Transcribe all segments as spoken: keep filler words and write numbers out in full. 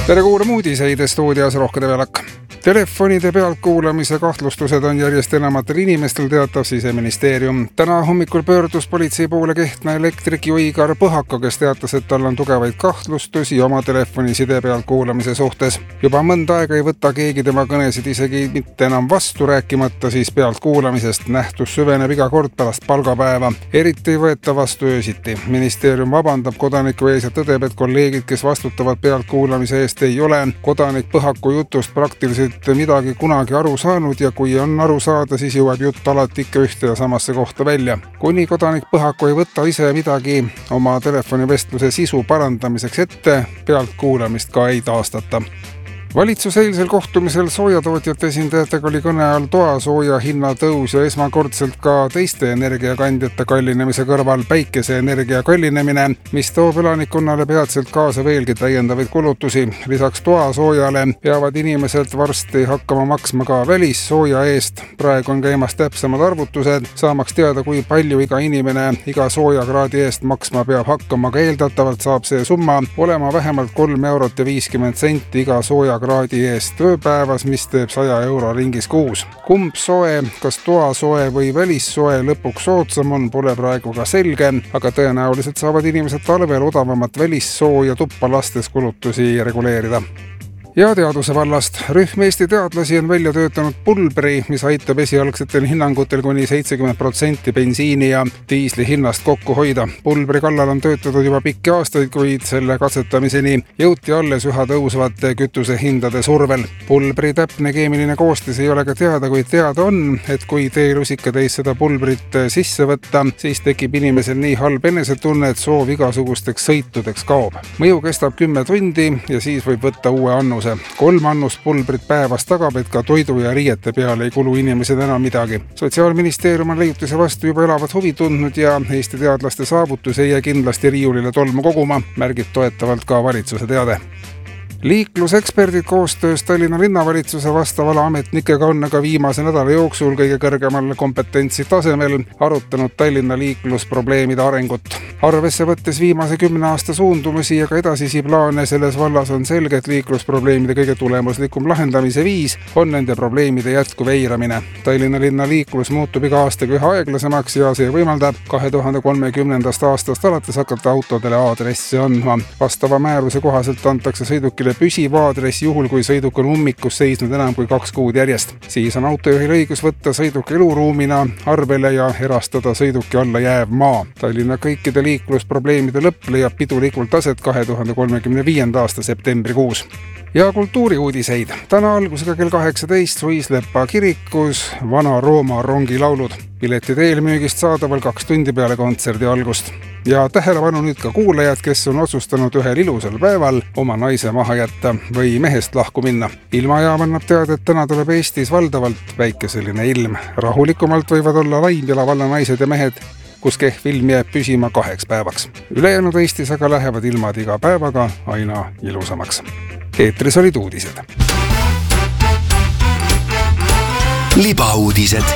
tere kuulama uudiseid stuudios Rohkede Velak. Telefonide pealtkuulamise kahtlustused on järjest enamatel inimestel, teatab Siseministeerium. Täna hommikul pöördus politsei poole Kehtna elektrikjuhi Igor Põhako, kes teatas, et tal on tugevaid kahtlustusi oma telefoni side pealtkuulamise suhtes. Juba mõnda aega ei võta keegi tema kõnesid isegi mitte enam vastu, rääkimata siis pealtkuulamisest. Nähtus süveneb iga kord pärast palgapäeva. Eriti ei võeta vastu öösiti. Ministeerium vabandab kodaniku ees ja tõdeb, et kolleegid, kes vastutavad pealtkuulamise eest, ei ole kodanik Põhako jutust praktiliselt midagi kunagi aru saanud ja kui on aru saada, siis jõuab jutt alati ikka ühte ja samasse kohta välja. Kuni kodanik Põhako ei võta ise midagi oma telefonivestluse sisu parandamiseks ette, pealtkuulamist ka ei taastata. Valitsuse eilsel kohtumisel soojatootjate esindajatega oli kõne all toasooja hinna tõus ja esmakordselt ka teiste energiakandjate kallinemise kõrval päikeseenergia kallinemine, mis toob elanikkonnale peatselt kaasa veelgi täiendavaid kulutusi. Lisaks toasoojale peavad inimesed varsti hakkama maksma ka välissooja eest. Praegu on käimas täpsemad arvutused, saamaks teada, kui palju iga inimene iga soojakraadi eest maksma peab hakkama, aga eeldatavalt saab see summa olema vähemalt kolm eurot ja viiskümmend senti iga soojakraadi kraadi eest ööpäevas, mis teeb saja euro ringis kuus. Kumb soe, kas toasoe või välissoe lõpuks soodsam on, pole praegu ka selge, aga tõenäoliselt saavad inimesed talvel odavamat välissooja tuppa lastes kulutusi reguleerida. Ja teaduse vallast. Rühm Eesti teadlasi on välja töötanud pulbri, mis aitab esialgsetel hinnangutel kuni seitsekümmend protsenti bensiini ja diisli hinnast kokku hoida. Pulbri kallal on töötatud juba pikki aastaid, kuid selle katsetamiseni jõuti alles üha tõusvate kütusehindade survel. Pulbri täpne keemiline koostis ei ole ka teada, kuid teada on, et kui teelusikatäis seda pulbrit sisse võtta, siis tekib inimesel nii halb enesetunne, et soov igasugusteks sõitudeks kaob. Mõju kestab kümme tundi ja siis võib võtta uue annuse. Kolm annust pulbrit päevas tagab, et ka toidu ja riiete peale ei kulu inimesed enam midagi. Sotsiaalministeerium on leiutuse vastu juba elavat huvi tundnud ja Eesti teadlaste saavutus ei jää kindlasti riiulile tolmu koguma, märgib toetavalt ka valitsuse teade. Liikluseksperdid koostöös Tallinna linnavalitsuse vastavale ametnikega on aga viimase nädala jooksul kõige kõrgemal kompetentsi tasemel arutanud Tallinna liiklusprobleemide arengut. Arvesse võttes viimase kümne aasta suundumusi ja ka edasisi plaane selles vallas on selge, et liiklusprobleemide kõige tulemuslikum lahendamise viis on nende probleemide jätkuv eiramine. Tallinna linna liiklus muutub iga aastaga üha aeglasemaks ja see võimaldab kahe tuhande kolmekümnendast aastast alates hakata autodele aadressi andma. Vastava määruse kohaselt antakse sõidukile püsiv aadress juhul, kui sõiduk on ummikus seisnud enam kui kaks kuud järjest. Siis on autojuhil õigus võtta sõiduk eluruumina arvele ja erastada sõiduki alla jääv maa. Tallinna kõikide liiklusprobleemide lõpp leiab pidulikult aset kahe tuhande kolmekümne viienda aasta septembrikuus. Ja kultuuriuudiseid. Täna algusega kell kaheksateist Suisleppa kirikus Vana-Rooma rongilaulud. Piletid eelmüügist saadaval kaks tundi peale kontserdi algust. Ja tähelepanu nüüd ka kuulajad, kes on otsustanud ühel ilusal päeval oma naise maha jätta või mehest lahku minna. Ilmajaam annab teada, et täna tuleb Eestis valdavalt väikeseline ilm. Rahulikumalt võivad olla Laimjala valla naised ja mehed, kus kehv ilm jääb püsima kaheks päevaks. Ülejäänud Eestis aga lähevad ilmad iga päevaga aina ilusamaks. Eetris olid uudised. Libauudised.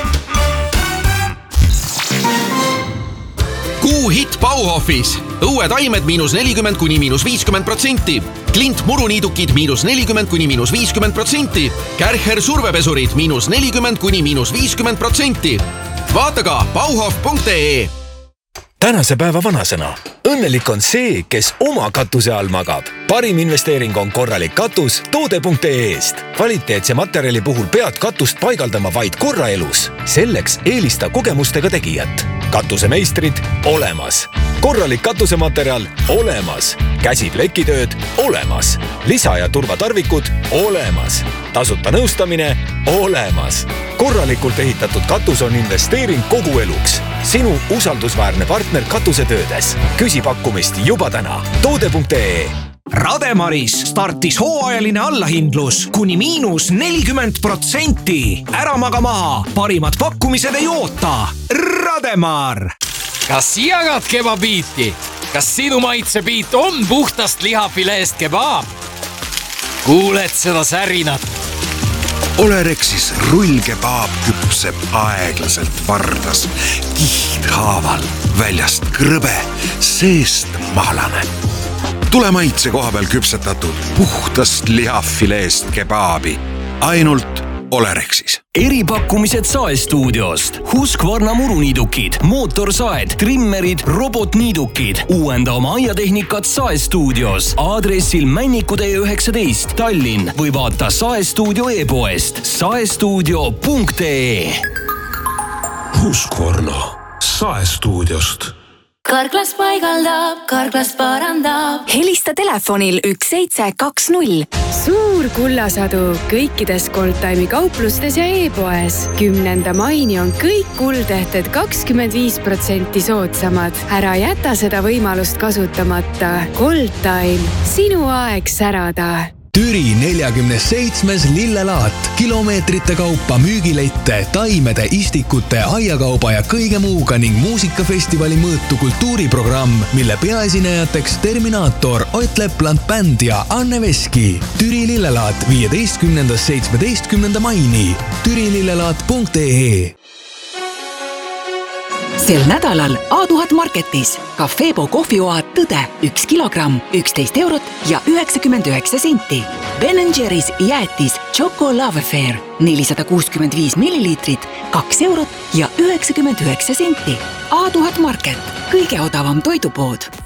Kuu hit Bauhofis. Õue taimed miinus nelikümmend kuni miinus viiskümmend protsenti. Klint muruniidukid miinus nelikümmend kuni miinus viiskümmend protsenti. Kärcher survepesurid miinus nelikümmend kuni miinus viiskümmend protsenti. Vaata ka bauhof punkt ee. Tänase päeva vanasõna. Õnnelik on see, kes oma katuse all magab. Parim investeering on korralik katus toode punkt ee-st. Kvaliteetse materjali puhul pead katust paigaldama vaid korra elus. Selleks eelista kogemustega tegijat. Katusemeistrid olemas. Korralik katusematerjal olemas. Käsiplekitööd olemas. Lisa- ja turvatarvikud olemas. Tasuta nõustamine olemas. Korralikult ehitatud katus on investeering kogu eluks. Sinu usaldusväärne partner katusetöödes. Küsi pakkumist juba täna. toode punkt ee. Rademaris startis hooajaline allahindlus kuni miinus nelikümmend protsenti. Ära maga maha, parimad pakkumised ei oota. Rademar! Kas jagad kebabiiti? Kas sinu maitsebiit on puhtast lihafileest kebab? Kuuled seda särinat? Olerexis rullkebaab küpseb aeglaselt vardas, kiht haaval, väljast krõbe, seest mahlane. tule maitse koha peal küpsetatud puhtast lihafileest kebaabi. Ainult Olerexis. Eripakkumised Saestuudiost. Husqvarna muruniidukid, mootorsaed, trimmerid, robotniidukid. Uuenda oma aiatehnikat Saestuudios. Aadressil Männikutee üheksateist Tallinn või vaata Saestuudio e-poest saestuudio punkt ee. Husqvarna Saestuudiost. Karklas paigaldab, Karklas parandab. Helista telefonil üks seitse kaks null. Suur kullasadu kõikides Goldtime'i kauplustes ja e-poes. Kümnenda maini on kõik kuldehted kakskümmend viis protsenti soodsamad. Ära jäta seda võimalust kasutamata. Goldtime, sinu aeg särada. Türi neljakümne seitsmes lillelaat. Kilomeetrite kaupa müügilette, taimede, istikute, aiakauba ja kõige muuga ning muusikafestivali mõõtu kultuuriprogramm, mille peaesinejateks Terminaator, Ott Lepland Band ja Anne Veski. Türi lillelaat viieteistkümnendast seitsmeteistkümnenda maini. türilillelaat punkt ee. Sel nädalal A tuhat Marketis Cafebo kohvioad Tõde üks kilogramm, üksteist eurot ja üheksakümmend üheksa senti. Ben and Jerry's jäätis Choco Love Affair nelisada kuuskümmend viis milliliitrit, kaks eurot ja üheksakümmend üheksa senti. A tuhat Market, kõige odavam toidupood.